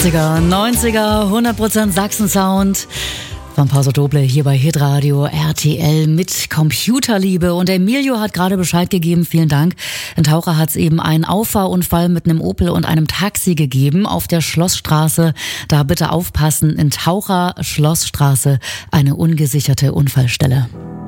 80er, 90er, 100% Sachsen-Sound. Von Pauso Doble hier bei Hitradio RTL mit Computerliebe. Und Emilio hat gerade Bescheid gegeben, vielen Dank. In Taucher hat es eben einen Auffahrunfall mit einem Opel und einem Taxi gegeben auf der Schlossstraße. Da bitte aufpassen, in Taucher Schlossstraße eine ungesicherte Unfallstelle.